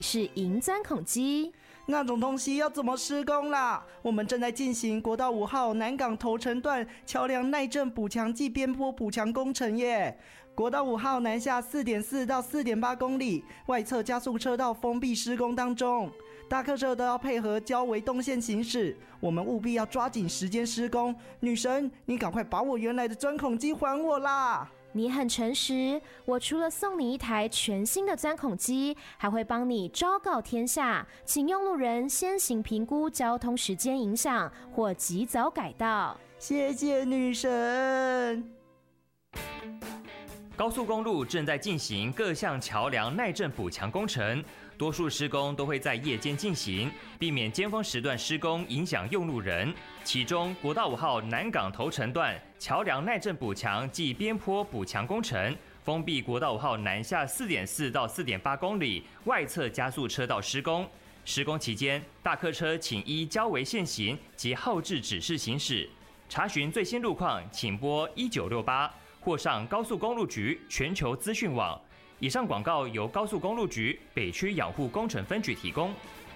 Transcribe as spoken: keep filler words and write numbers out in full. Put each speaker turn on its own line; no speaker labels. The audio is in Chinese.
是银钻孔机。
那种东西要怎么施工啦？我们正在进行国道五号南港头城段桥梁耐震补强暨边坡补强工程耶。国道五号南下 四点四 到 四点八 公里，外侧加速车道封闭施工当中，大客车都要配合交维动线行驶，我们务必要抓紧时间施工。女神，你赶快把我原来的钻孔机还我啦！
你很诚实，我除了送你一台全新的钻孔机，还会帮你昭告天下，请用路人先行评估交通时间影响或及早改道。
谢谢女神。
高速公路正在进行各项桥梁耐震补强工程，多数施工都会在夜间进行，避免尖峰时段施工影响用路人。其中，国道五号南港头城段桥梁耐震补强暨边坡补强工程，封闭国道五号南下 四点四 到 四点八 公里外侧加速车道施工。施工期间，大客车请依交维现行及后置指示行驶。查询最新路况，请拨一九六八。或上高速公路局全球资讯网。以上广告由高速公路局北区养护工程分局提供。